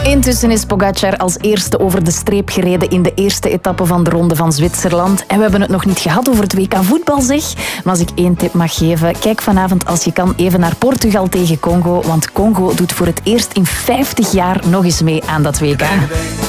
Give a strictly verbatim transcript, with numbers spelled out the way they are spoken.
Intussen is Pogacar als eerste over de streep gereden in de eerste etappe van de Ronde van Zwitserland. En we hebben het nog niet gehad over het W K voetbal, zeg. Maar als ik één tip mag geven, kijk vanavond als je kan even naar Portugal tegen Congo. Want Congo doet voor het eerst in vijftig jaar nog eens mee aan dat W K.